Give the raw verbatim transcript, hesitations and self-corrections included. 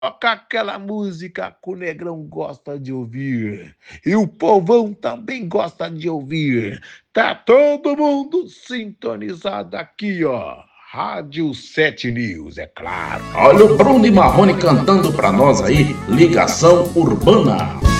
Toca aquela música que o negrão gosta de ouvir. E o povão também gosta de ouvir. Tá todo mundo sintonizado aqui, ó. Rádio Sete News, é claro. Olha o Bruno e Marrone cantando pra nós aí, Ligação Urbana.